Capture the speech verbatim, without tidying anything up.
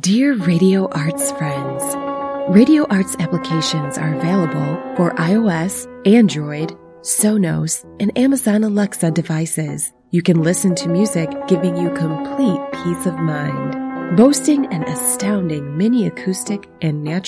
Dear Radio Arts friends, Radio Arts applications are available for iOS, Android, Sonos, and Amazon Alexa devices. You can listen to music giving you complete peace of mind. Boasting an astounding mini acoustic and natural